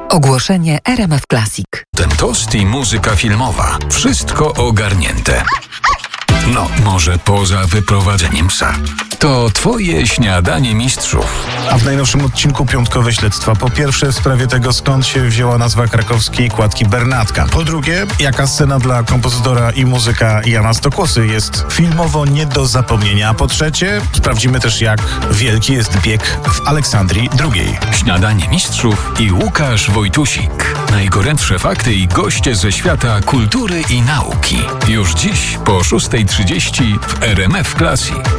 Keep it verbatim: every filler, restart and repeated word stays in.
Ogłoszenie R M F Classic. Ten tost i muzyka filmowa. Wszystko ogarnięte. No, może poza wyprowadzeniem psa. To twoje śniadanie mistrzów. A w najnowszym odcinku Piątkowe Śledztwa po pierwsze w sprawie tego, skąd się wzięła nazwa krakowskiej kładki Bernatka. Po drugie, jaka scena dla kompozytora i muzyka Jana Stokłosy jest filmowo nie do zapomnienia. A po trzecie, sprawdzimy też, jak wielki jest bieg w Aleksandrii drugiej. Śniadanie mistrzów i Łukasz Wojtusik. Najgorętsze fakty i goście ze świata kultury i nauki. Już dziś po szóstej trzydzieści w R M F Classic.